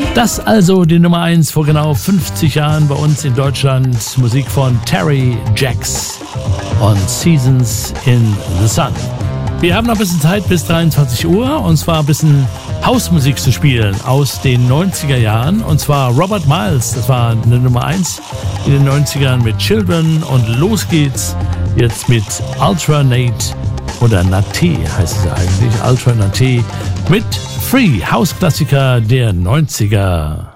Das also die Nummer 1 vor genau 50 Jahren bei uns in Deutschland. Musik von Terry Jacks und Seasons in the Sun. Wir haben noch ein bisschen Zeit bis 23 Uhr und zwar ein bisschen Hausmusik zu spielen aus den 90er Jahren. Und zwar Robert Miles, das war eine Nummer 1 in den 90ern mit Children. Und los geht's jetzt mit Ultranate oder Nate heißt es eigentlich, Ultranate mit Free, Hausklassiker der 90er.